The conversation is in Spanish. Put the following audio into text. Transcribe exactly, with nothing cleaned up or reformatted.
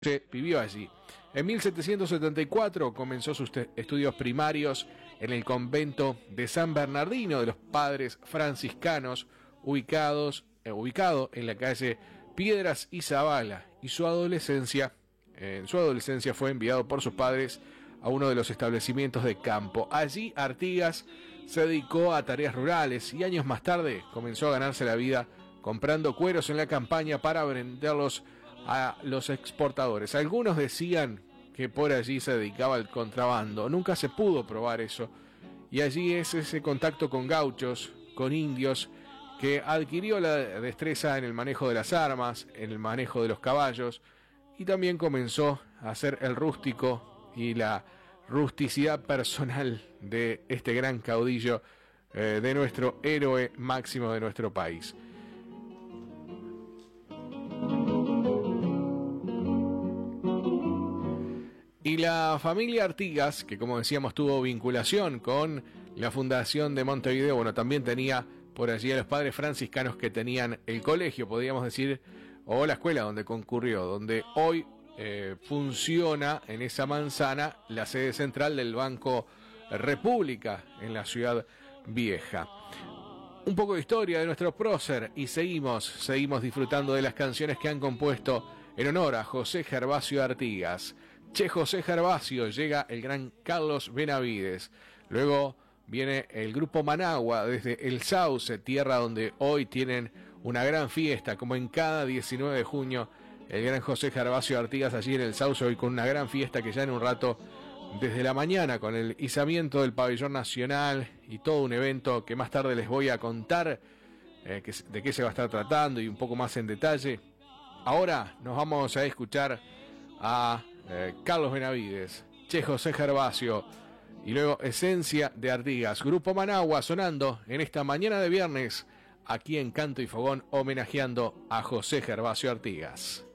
vivió allí. En mil setecientos setenta y cuatro comenzó sus estudios primarios en el convento de San Bernardino de los Padres Franciscanos, ubicados, eh, ubicado en la calle Piedras y Zavala, y su adolescencia, eh, en su adolescencia fue enviado por sus padres a uno de los establecimientos de campo. Allí Artigas se dedicó a tareas rurales y años más tarde comenzó a ganarse la vida comprando cueros en la campaña para venderlos a los exportadores. Algunos decían que por allí se dedicaba al contrabando. Nunca se pudo probar eso. Y allí es ese contacto con gauchos, con indios, que adquirió la destreza en el manejo de las armas, en el manejo de los caballos, y también comenzó a hacer el rústico y la rusticidad personal de este gran caudillo, eh, de nuestro héroe máximo de nuestro país. Y la familia Artigas, que como decíamos tuvo vinculación con la fundación de Montevideo, bueno, también tenía por allí a los padres franciscanos que tenían el colegio, podríamos decir, o la escuela donde concurrió, donde hoy eh, funciona en esa manzana la sede central del Banco República en la Ciudad Vieja. Un poco de historia de nuestro prócer y seguimos, seguimos disfrutando de las canciones que han compuesto en honor a José Gervasio Artigas. Che José Gervasio, llega el gran Carlos Benavides. Luego viene el grupo Managua desde El Sauce, tierra donde hoy tienen una gran fiesta, como en cada diecinueve de junio. El gran José Gervasio Artigas allí en El Sauce, hoy con una gran fiesta que ya en un rato, desde la mañana, con el izamiento del pabellón nacional y todo un evento que más tarde les voy a contar eh, que, de qué se va a estar tratando y un poco más en detalle. Ahora nos vamos a escuchar a Eh, Carlos Benavides, Che José Gervasio y luego Esencia de Artigas. Grupo Managua sonando en esta mañana de viernes aquí en Canto y Fogón, homenajeando a José Gervasio Artigas.